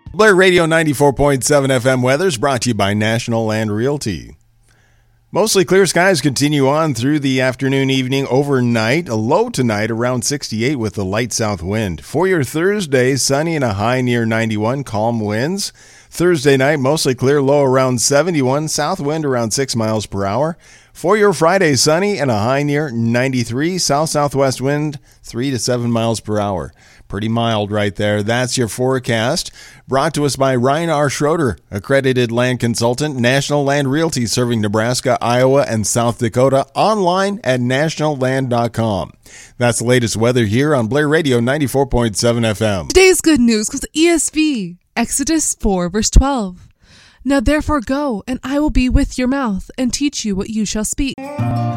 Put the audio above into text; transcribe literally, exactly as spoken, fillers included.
Blair Radio ninety-four point seven F M weather is brought to you by National Land Realty. Mostly clear skies continue on through the afternoon, evening, overnight. A low tonight around sixty-eight with a light south wind. For your Thursday, sunny and a high near ninety-one, calm winds. Thursday night, mostly clear, low around seventy-one, south wind around six miles per hour. For your Friday, sunny and a high near ninety-three, south-southwest wind three to seven miles per hour. Pretty mild right there. That's your forecast. Brought to us by Ryan R. Schroeder, accredited land consultant, National Land Realty, serving Nebraska, Iowa, and South Dakota. Online at national land dot com. That's the latest weather here on Blair Radio ninety-four point seven F M. Today's good news comes to E S V, Exodus four, verse twelve. Now therefore go, and I will be with your mouth, and teach you what you shall speak.